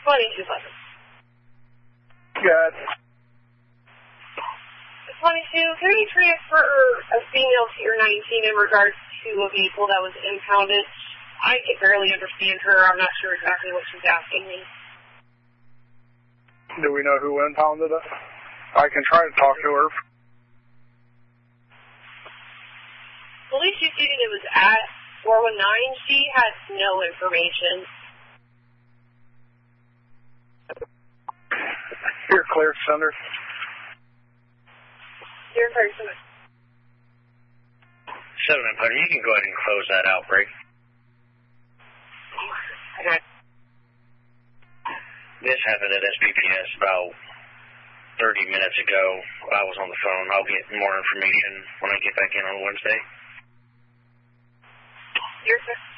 2211. Good. 22, can you transfer a female to your 19 in regards to a vehicle that was impounded? I can barely understand her. I'm not sure exactly what she's asking me. Do we know who impounded it? I can try to talk to her. Police you stated it was at 419. She has no information. You're clear, Senator. You're very similar. 700, you can go ahead and close that outbreak. Okay. This happened at SBPS about 30 minutes ago. I was on the phone. I'll get more information when I get back in on Wednesday. You're